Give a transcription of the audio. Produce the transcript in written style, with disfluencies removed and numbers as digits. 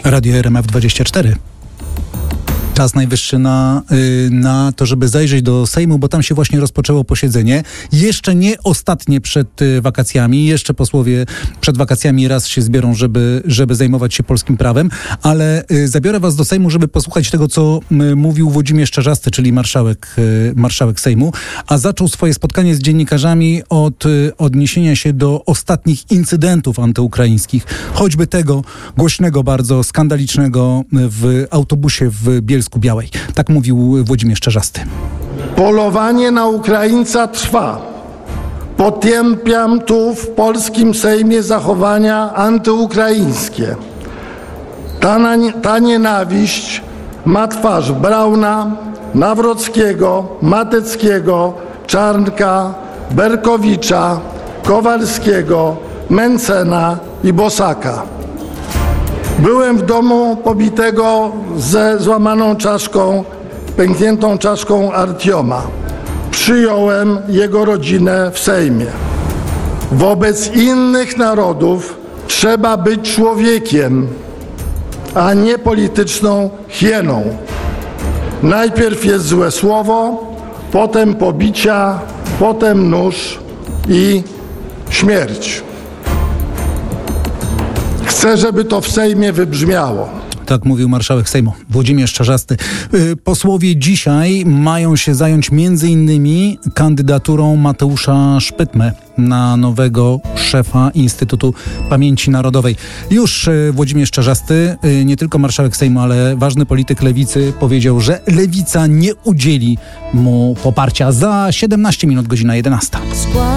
Radio RMF24. Czas najwyższy na to, żeby zajrzeć do Sejmu, bo tam się właśnie rozpoczęło posiedzenie. Jeszcze nie ostatnie przed wakacjami. Jeszcze posłowie przed wakacjami raz się zbiorą, żeby zajmować się polskim prawem. Ale zabiorę was do Sejmu, żeby posłuchać tego, co mówił Włodzimierz Czarzasty, czyli marszałek Sejmu. A zaczął swoje spotkanie z dziennikarzami od odniesienia się do ostatnich incydentów antyukraińskich. Choćby tego głośnego, bardzo skandalicznego w autobusie w Bielsku-Białej. Tak mówił Włodzimierz Czarzasty. Polowanie na Ukraińca trwa. Potępiam tu w polskim Sejmie zachowania antyukraińskie. Ta nienawiść ma twarz Brauna, Nawrockiego, Mateckiego, Czarnka, Berkowicza, Kowalskiego, Mencena i Bosaka. Byłem w domu pobitego ze złamaną czaszką, pękniętą czaszką Artioma. Przyjąłem jego rodzinę w Sejmie. Wobec innych narodów trzeba być człowiekiem, a nie polityczną hieną. Najpierw jest złe słowo, potem pobicia, potem nóż i śmierć. Chcę, żeby to w Sejmie wybrzmiało. Tak mówił marszałek Sejmu Włodzimierz Czarzasty. Posłowie dzisiaj mają się zająć m.in. kandydaturą Mateusza Szpytmy na nowego szefa Instytutu Pamięci Narodowej. Już Włodzimierz Czarzasty, nie tylko marszałek Sejmu, ale ważny polityk Lewicy, powiedział, że Lewica nie udzieli mu poparcia. Za 17 minut, godzina 11.